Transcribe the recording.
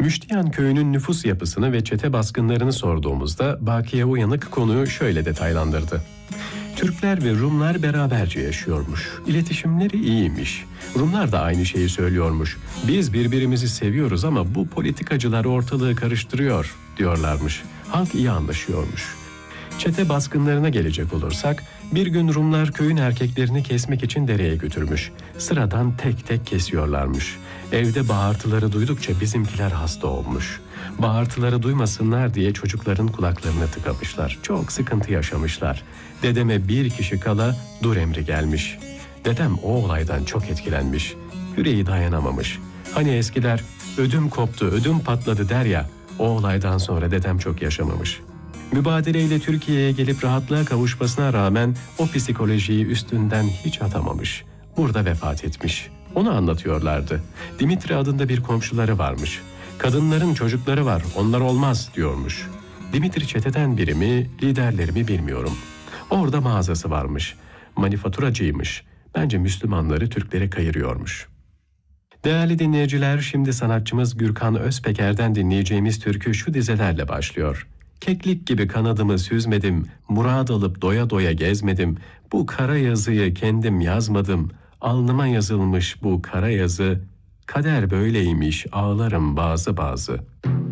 Müştiyan köyünün nüfus yapısını ve çete baskınlarını sorduğumuzda Bakiye Uyanık konuyu şöyle detaylandırdı. Türkler ve Rumlar beraberce yaşıyormuş. İletişimleri iyiymiş. Rumlar da aynı şeyi söylüyormuş. Biz birbirimizi seviyoruz ama bu politikacılar ortalığı karıştırıyor diyorlarmış. Halk iyi anlaşıyormuş. Çete baskınlarına gelecek olursak, bir gün Rumlar köyün erkeklerini kesmek için dereye götürmüş. Sıradan tek tek kesiyorlarmış. Evde bağırtıları duydukça bizimkiler hasta olmuş. Bağırtıları duymasınlar diye çocukların kulaklarını tıkamışlar. Çok sıkıntı yaşamışlar. Dedeme bir kişi kala dur emri gelmiş. Dedem o olaydan çok etkilenmiş. Yüreği dayanamamış. Hani eskiler ödüm koptu, ödüm patladı der ya, o olaydan sonra dedem çok yaşamamış. Mübadeleyle Türkiye'ye gelip rahatlığa kavuşmasına rağmen o psikolojiyi üstünden hiç atamamış. Burada vefat etmiş. Onu anlatıyorlardı. Dimitri adında bir komşuları varmış. Kadınların çocukları var, onlar olmaz diyormuş. Dimitri çeteden biri mi, liderleri mi bilmiyorum. Orada mağazası varmış. Manifaturacıymış. Bence Müslümanları Türklere kayırıyormuş. Değerli dinleyiciler, şimdi sanatçımız Gürkan Özpeker'den dinleyeceğimiz türkü şu dizelerle başlıyor. Keklik gibi kanadımı süzmedim, murad alıp doya doya gezmedim. Bu kara yazıyı kendim yazmadım. Alnıma yazılmış bu kara yazı. Kader böyleymiş, ağlarım bazı bazı.